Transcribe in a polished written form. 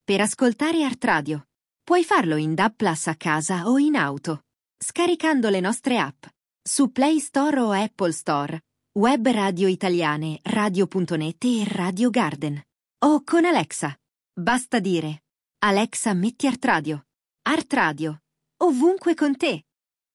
per ascoltare Art Radio. Puoi farlo in DAB+ a casa o in auto, scaricando le nostre app su Play Store o Apple Store, Web Radio Italiane, Radio.net e Radio Garden. O con Alexa. Basta dire: Alexa, metti Art Radio. Art Radio, ovunque con te.